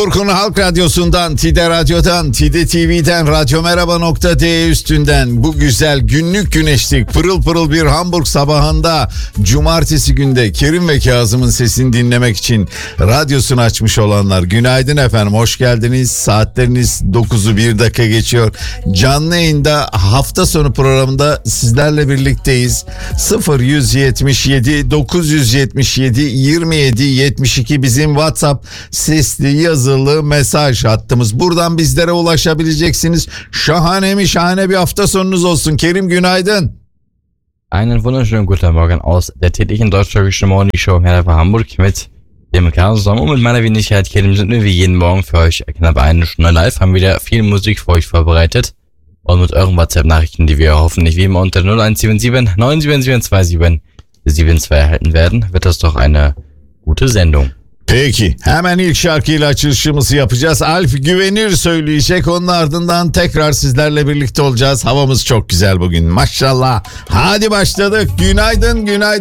Hamburg'un Halk Radyosu'ndan, Tide Radyo'dan, Tide TV'den, radyomerhaba.de üstünden bu güzel günlük güneşlik pırıl pırıl bir Hamburg sabahında cumartesi günde Kerim ve Kazım'ın sesini dinlemek için radyosunu açmış olanlar günaydın efendim, hoş geldiniz. Saatleriniz 9'u 1 dakika geçiyor. Canlı yayında hafta sonu programında sizlerle birlikteyiz. 0177 977 27 72 bizim WhatsApp sesli yazılı mesaj hattımız. Buradan bizlere ulaşabileceksiniz. Şahane bir hafta sonunuz olsun. Kerim günaydın. Einen wunderschönen guten Morgen aus der täglichen deutsch-türkischen Morning Show hier von Hamburg mit dem Chaos zusammen und mit meiner Wenigkeit Kerim sind wir wie jeden Morgen für euch knapp eine Stunde live, haben wieder viel Musik für euch vorbereitet und mit euren WhatsApp-Nachrichten, die wir hoffentlich wie immer unter 0177 97727 72 erhalten werden, wird das doch eine gute Sendung. Peki, hemen ilk şarkıyla açılışımızı yapacağız. Alp Güvenir söyleyecek, onun ardından tekrar sizlerle birlikte olacağız. Havamız çok güzel bugün maşallah. Hadi başladık. Günaydın.